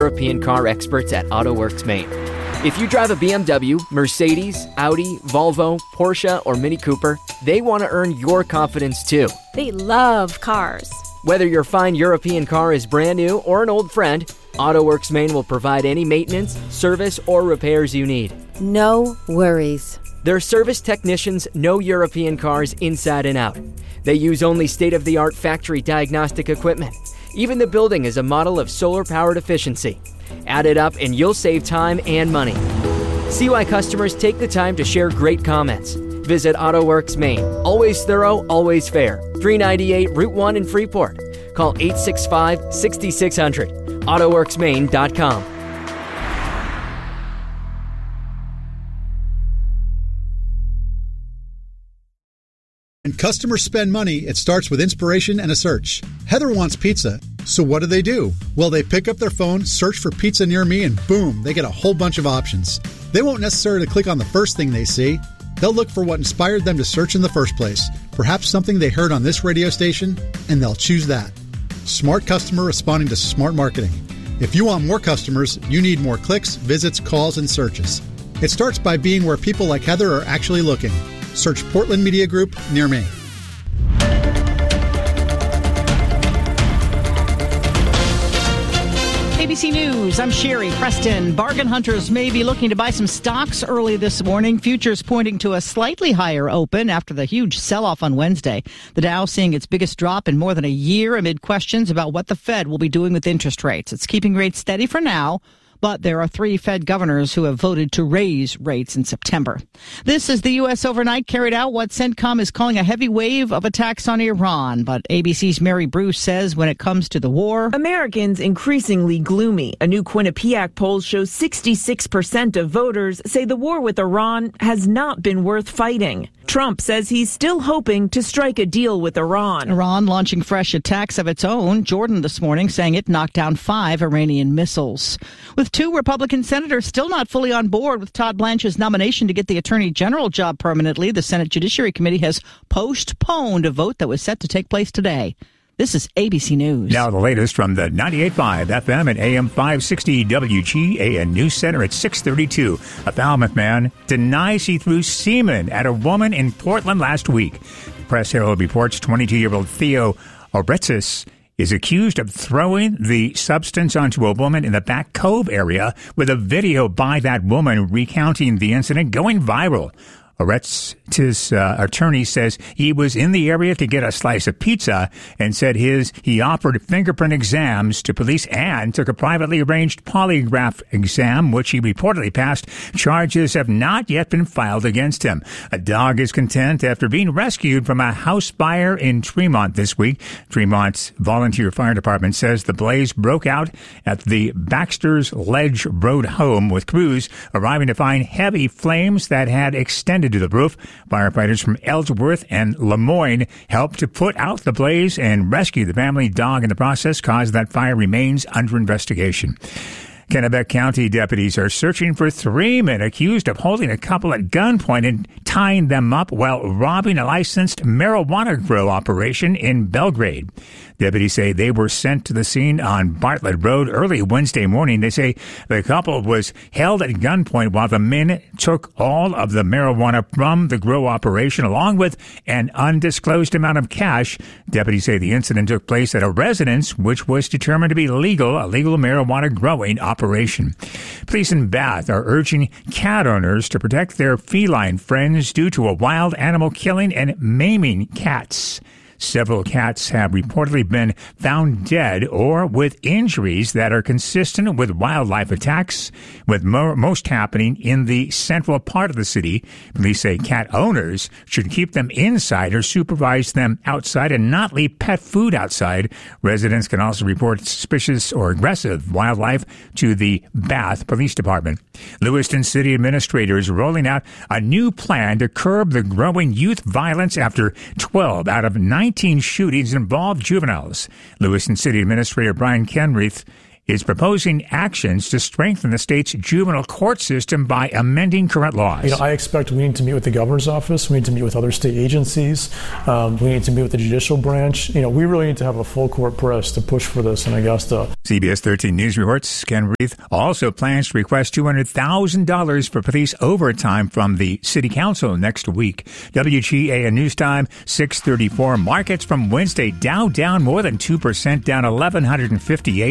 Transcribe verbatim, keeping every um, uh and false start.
European car experts at AutoWorks Maine. If you drive a B M W, Mercedes, Audi, Volvo, Porsche, or Mini Cooper, they want to earn your confidence too. They love cars. Whether your fine European car is brand new or an old friend, AutoWorks Maine will provide any maintenance, service, or repairs you need. No worries. Their service technicians know European cars inside and out. They use only state-of-the-art factory diagnostic equipment. Even the building is a model of solar-powered efficiency. Add it up and you'll save time and money. See why customers take the time to share great comments. Visit AutoWorks Maine. Always thorough, always fair. three ninety-eight Route one in Freeport. Call eight six five, six six zero zero. auto works maine dot com. When customers spend money, it starts with inspiration and a search. Heather wants pizza, so what do they do? Well, they pick up their phone, search for pizza near me, and boom, they get a whole bunch of options. They won't necessarily click on the first thing they see. They'll look for what inspired them to search in the first place, perhaps something they heard on this radio station, and they'll choose that. Smart customer responding to smart marketing. If you want more customers, you need more clicks, visits, calls, and searches. It starts by being where people like Heather are actually looking. Search Portland Media Group near me. A B C News, I'm Sherry Preston. Bargain hunters may be looking to buy some stocks early this morning. Futures pointing to a slightly higher open after the huge sell-off on Wednesday. The Dow seeing its biggest drop in more than a year amid questions about what the Fed will be doing with interest rates. It's keeping rates steady for now, but there are three Fed governors who have voted to raise rates in September. This is the U S overnight carried out what CENTCOM is calling a heavy wave of attacks on Iran. But A B C's Mary Bruce says when it comes to the war, Americans increasingly gloomy. A new Quinnipiac poll shows sixty-six percent of voters say the war with Iran has not been worth fighting. Trump says he's still hoping to strike a deal with Iran. Iran launching fresh attacks of its own. Jordan this morning saying it knocked down five Iranian missiles. With two Republican senators still not fully on board with Todd Blanche's nomination to get the Attorney General job permanently, the Senate Judiciary Committee has postponed a vote that was set to take place today. This is A B C News. Now the latest from the ninety-eight point five F M and A M five sixty W G A N News Center at six thirty-two. A Falmouth man denies he threw semen at a woman in Portland last week. Press Herald reports twenty-two-year-old Theo Oretsis is accused of throwing the substance onto a woman in the Back Cove area, with a video by that woman recounting the incident going viral. Oretz's uh, attorney says he was in the area to get a slice of pizza and said his he offered fingerprint exams to police and took a privately arranged polygraph exam, which he reportedly passed. Charges have not yet been filed against him. A dog is content after being rescued from a house fire in Tremont this week. Tremont's volunteer fire department says the blaze broke out at the Baxter's Ledge Road home, with crews arriving to find heavy flames that had extended to the roof. Firefighters from Ellsworth and Lemoyne helped to put out the blaze and rescue the family dog. In the process, cause of that fire remains under investigation. Kennebec County deputies are searching for three men accused of holding a couple at gunpoint and tying them up while robbing a licensed marijuana grow operation in Belgrade. Deputies say they were sent to the scene on Bartlett Road early Wednesday morning. They say the couple was held at gunpoint while the men took all of the marijuana from the grow operation, along with an undisclosed amount of cash. Deputies say the incident took place at a residence which was determined to be legal, a legal marijuana growing operation. Police in Bath are urging cat owners to protect their feline friends due to a wild animal killing and maiming cats. Several cats have reportedly been found dead or with injuries that are consistent with wildlife attacks, with mo- most happening in the central part of the city. Police say cat owners should keep them inside or supervise them outside and not leave pet food outside. Residents can also report suspicious or aggressive wildlife to the Bath Police Department. Lewiston City administrators rolling out a new plan to curb the growing youth violence after twelve out of nineteen shootings involved juveniles. Lewiston City Administrator Brian Kenreath is proposing actions to strengthen the state's juvenile court system by amending current laws. You know, I expect we need to meet with the governor's office. We need to meet with other state agencies. Um, we need to meet with the judicial branch. You know, we really need to have a full court press to push for this in Augusta. C B S thirteen News reports Ken Reith also plans to request two hundred thousand dollars for police overtime from the city council next week. W G A N News Time, six thirty-four. Markets from Wednesday. Dow down more than two percent, down eleven fifty-eight.